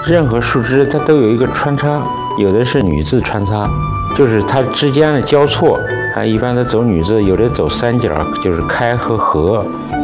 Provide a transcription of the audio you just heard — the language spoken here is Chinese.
任何树枝它都有一个穿插，有的是女字穿插，就是它之间的交错。一般的走女字，有的走三角，就是开和合，